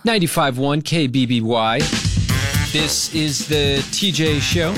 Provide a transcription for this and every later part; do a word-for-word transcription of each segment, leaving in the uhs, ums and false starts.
ninety-five point one K B B Y. This is the T J Show.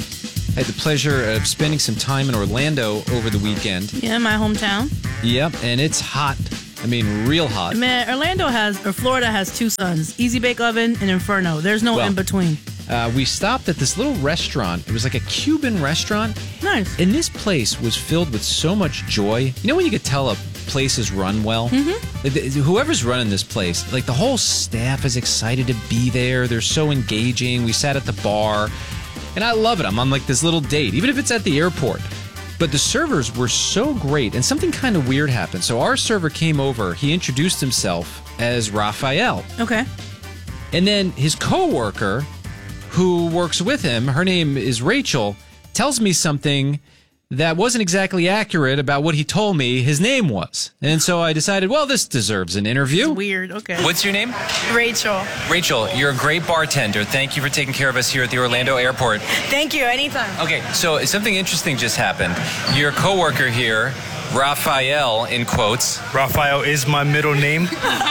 I had the pleasure of spending some time in Orlando over the weekend. Yeah, my hometown. Yep, and it's hot. I mean, real hot. Man, Orlando has, or Florida has two suns, Easy Bake Oven and Inferno. There's no well, in between. Uh, we stopped at this little restaurant. It was like a Cuban restaurant. Nice. And this place was filled with so much joy. You know when you could tell a place is run well? Mm-hmm. Like the, whoever's running this place, like the whole staff is excited to be there. They're so engaging. We sat at the bar, and I love it. I'm on like this little date, even if it's at the airport. But the servers were so great, and something kind of weird happened. So our server came over. He introduced himself as Raphael. Okay. And then his coworker, who works with him, her name is Rachel, tells me something that wasn't exactly accurate about what he told me his name was. And so I decided, well, this deserves an interview. It's weird, okay. What's your name? Rachel. Rachel, you're a great bartender. Thank you for taking care of us here at the Orlando airport. Thank you, anytime. Okay, so something interesting just happened. Your coworker here, Raphael, in quotes. Raphael is my middle name.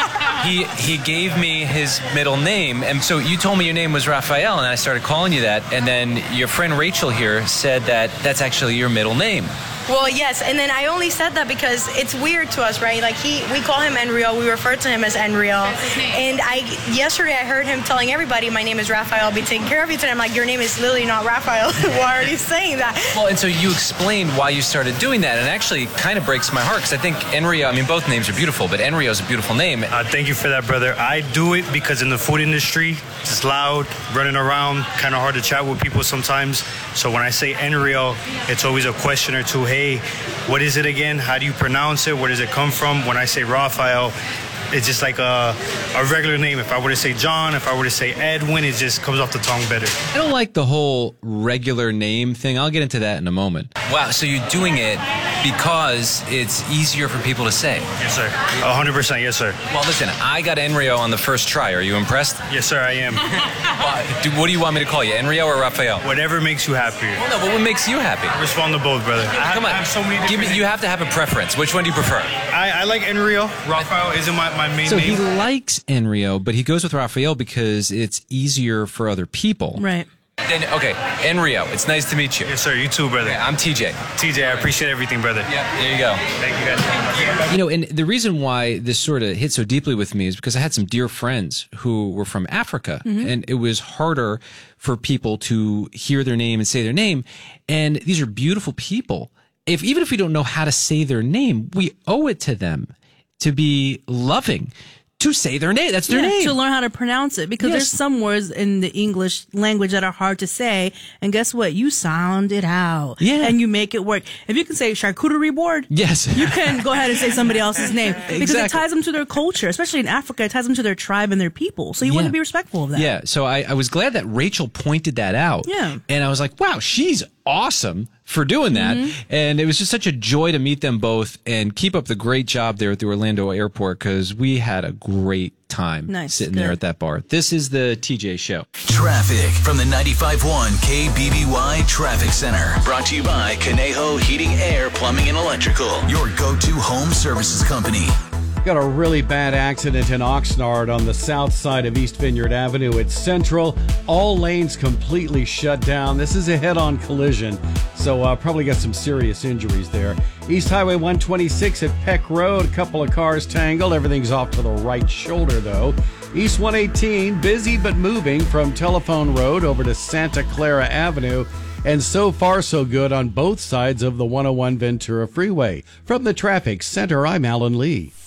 He he gave me his middle name, and so you told me your name was Raphael, and I started calling you that, and then your friend Rachel here said that that's actually your middle name. Well, yes, and then I only said that because it's weird to us, right? Like, he, we call him Enrio, we refer to him as Enrio. And I yesterday I heard him telling everybody, my name is Raphael, I'll be taking care of you today. I'm like, your name is literally not Raphael. Why are you saying that? Well, and so you explained why you started doing that, and actually kind of breaks my heart, because I think Enrio, I mean, both names are beautiful, but Enrio is a beautiful name. Uh, thank you for that, brother. I do it because in the food industry, it's loud, running around, kind of hard to chat with people sometimes. So when I say Enrio, it's always a question or two. Hey, what is it again? How do you pronounce it? Where does it come from? When I say Raphael, it's just like a, a regular name. If I were to say John, if I were to say Edwin, it just comes off the tongue better. I don't like the whole regular name thing. I'll get into that in a moment. Wow, so you're doing it because it's easier for people to say. Yes, sir. one hundred percent, yes, sir. Well, listen, I got Enrio on the first try. Are you impressed? Yes, sir, I am. Well, do, what do you want me to call you, Enrio or Raphael? Whatever makes you happy. Well, no, but what makes you happy? I respond to both, brother. I Come have, on, I have so many Give me, different you have to have a preference. Which one do you prefer? I, I like Enrio. Raphael isn't my, my main So name. he likes Enrio, but he goes with Raphael because it's easier for other people. Right. Then, okay, Enrio, it's nice to meet you. Yes, sir, you too, brother. Okay, I'm T J. T J, I appreciate everything, brother. Yeah, there you go. Thank you, guys. You know, and the reason why this sort of hit so deeply with me is because I had some dear friends who were from Africa, mm-hmm. and it was harder for people to hear their name and say their name. And these are beautiful people. If even if we don't know how to say their name, we owe it to them to be loving, to say their name. That's their yeah, name. To learn how to pronounce it, because Yes. there's some words in the English language that are hard to say, and guess what? You sound it out. Yeah. And you make it work. If you can say charcuterie board, Yes. you can go ahead and say somebody else's name, because Exactly. it ties them to their culture, especially in Africa. It ties them to their tribe and their people. So you Yeah. want to be respectful of that. Yeah, so I, I was glad that Rachel pointed that out. Yeah. And I was like, wow, she's awesome for doing that. Mm-hmm. And it was just such a joy to meet them both and keep up the great job there at the Orlando airport, because we had a great time Nice, sitting good. there at that bar. This is the T J Show. Traffic from the ninety-five point one K B B Y Traffic Center. Brought to you by Conejo Heating, Air, Plumbing, and Electrical. Your go-to home services company. Got a really bad accident in Oxnard on the south side of East Vineyard Avenue. It's central. All lanes completely shut down. This is a head-on collision, so uh, probably got some serious injuries there. East Highway one twenty-six at Peck Road. A couple of cars tangled. Everything's off to the right shoulder, though. East one eighteen, busy but moving from Telephone Road over to Santa Clara Avenue. And so far, so good on both sides of the one oh one Ventura Freeway. From the Traffic Center, I'm Alan Lee.